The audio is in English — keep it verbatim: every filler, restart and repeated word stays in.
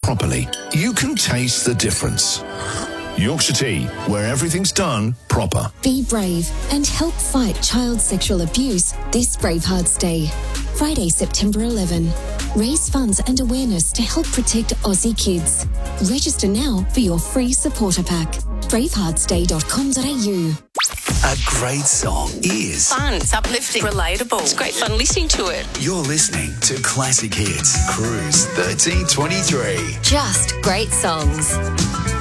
properly, you can taste the difference. Yorkshire Tea, where everything's done proper. Be brave and help fight child sexual abuse this Bravehearts Day. Friday, September eleventh. Raise funds and awareness to help protect Aussie kids. Register now for your free supporter pack. bravehearts day dot com dot a u. A great song is fun, it's uplifting, relatable. It's great fun listening to it. You're listening to Classic Hits Cruise thirteen twenty-three. Just great songs.